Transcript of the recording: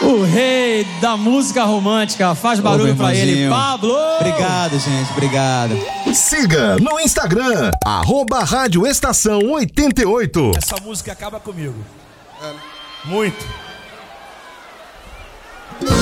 O rei da música romântica. Faz barulho pra ele, Pablo. Obrigado, gente, obrigado. Siga no Instagram, @Rádio Estação 88. Essa música acaba comigo. Muito.